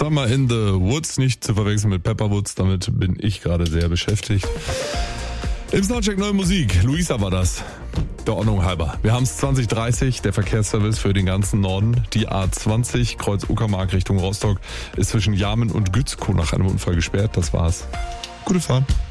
Summer in the Woods, nicht zu verwechseln mit Pepperwoods, damit bin ich gerade sehr beschäftigt. Im Soundcheck neue Musik, Luisa war das. Der Ordnung halber. Wir haben es 20:30, der Verkehrsservice für den ganzen Norden. Die A20, Kreuz Uckermark Richtung Rostock, ist zwischen Jarmen und Gützkow nach einem Unfall gesperrt. Das war's. Gute Fahrt.